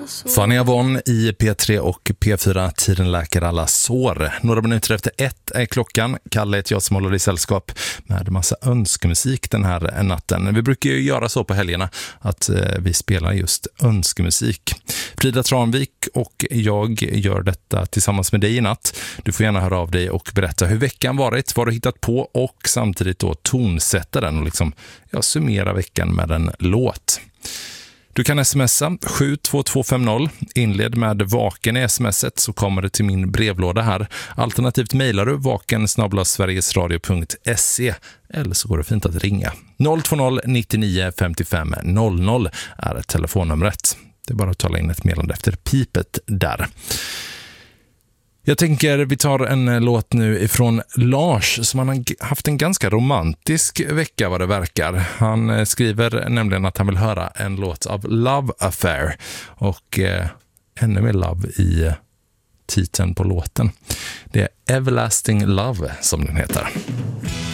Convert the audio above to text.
Fanny Avon i P3 och P4, tiden läker alla sår. Några minuter efter 1 är klockan. Kalle heter jag som håller i sällskap med massa önskemusik den här natten. Vi brukar ju göra så på helgerna att vi spelar just önskemusik. Frida Tranvik och jag gör detta tillsammans med dig i natt. Du får gärna höra av dig och berätta hur veckan varit, vad du hittat på och samtidigt då tonsätta den och liksom summera veckan med en låt. Du kan smsa 72250, inled med vaken i smset så kommer det till min brevlåda här. Alternativt mejlar du vaken@sverigesradio.se eller så går det fint att ringa. 020 99 55 00 är telefonnumret. Det är bara att tala in ett meddelande efter pipet där. Jag tänker vi tar en låt nu ifrån Lars som han har haft en ganska romantisk vecka vad det verkar. Han skriver nämligen att han vill höra en låt av Love Affair och ännu mer love i titeln på låten. Det är Everlasting Love som den heter.